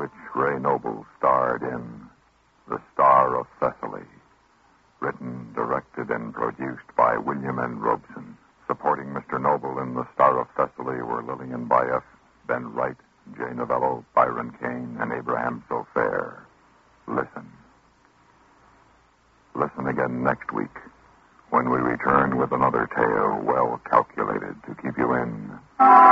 which Ray Noble starred in The Star of Thessaly. Written, directed, and produced by William N. Robeson. Supporting Mr. Noble in The Star of Thessaly were Lillian Bayef, Ben Wright, Jay Novello, Byron Kane, and Abraham Sofair. Listen. Listen again next week when we return with another tale well calculated to keep you in